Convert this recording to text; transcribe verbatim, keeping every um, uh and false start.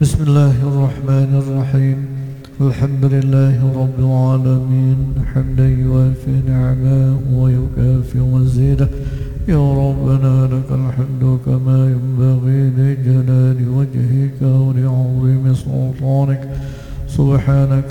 بسم الله الرحمن الرحيم. الحمد لله رب العالمين حمدا يوافي نعمه ويكافئ مزيده. يا ربنا لك الحمد كما ينبغي لجلال وجهك ولعظيم سلطانك. سبحانك